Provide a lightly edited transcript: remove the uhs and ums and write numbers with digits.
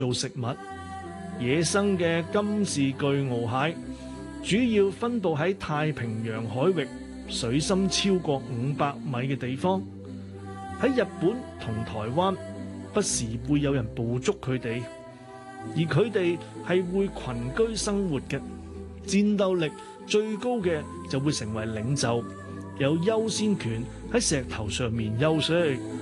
做食物。野生嘅金氏巨螯蟹主要分布喺太平洋海域，水深超過500米嘅地方。喺日本同台灣，不時會有人捕捉佢哋，而佢哋係會群居生活嘅，戰鬥力最高嘅就會成為領袖，有優先權喺石頭上面休息。